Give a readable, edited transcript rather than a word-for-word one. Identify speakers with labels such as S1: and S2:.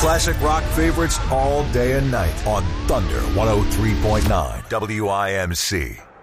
S1: classic rock favorites all day and night on Thunder 103.9 WIMC.